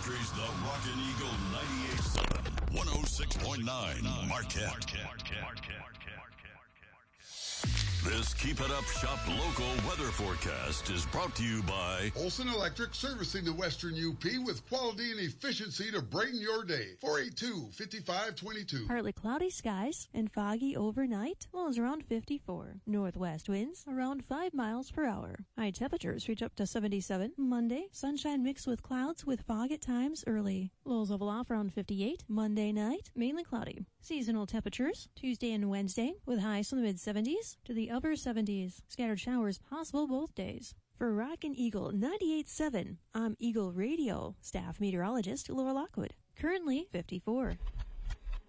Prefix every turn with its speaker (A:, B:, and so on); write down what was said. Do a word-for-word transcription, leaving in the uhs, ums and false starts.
A: Country's The Rockin' Eagle ninety-eight point seven, one oh six point nine Marquette. This Keep It Up Shop local weather forecast is brought to you by
B: Olson Electric, servicing the Western U P with quality and efficiency to brighten your day. four eight two, five five two two.
C: Partly cloudy skies and foggy overnight. Lows around fifty-four. Northwest winds around five miles per hour. High temperatures reach up to seventy-seven. Monday, sunshine mixed with clouds with fog at times early. Lows level off around fifty-eight. Monday night, mainly cloudy. Seasonal temperatures Tuesday and Wednesday with highs from the mid seventies to the upper seventies. Scattered showers possible both days. For Rockin' Eagle ninety-eight point seven, I'm Eagle Radio staff meteorologist Laura Lockwood. Currently fifty-four.